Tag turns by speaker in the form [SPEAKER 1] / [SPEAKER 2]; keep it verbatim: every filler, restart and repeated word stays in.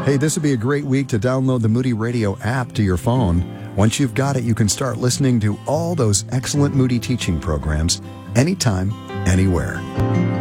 [SPEAKER 1] Hey, this would be a great week to download the Moody Radio app to your phone. Once you've got it, you can start listening to all those excellent Moody teaching programs anytime, anywhere.